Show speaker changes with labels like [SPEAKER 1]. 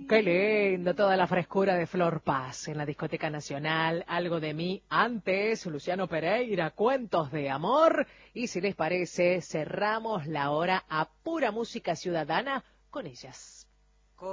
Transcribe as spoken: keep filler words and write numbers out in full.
[SPEAKER 1] Qué lindo, toda la frescura de Flor Paz en la Discoteca Nacional. Algo de mí antes, Luciano Pereira, cuentos de amor. Y si les parece, cerramos la hora a pura música ciudadana con ellas.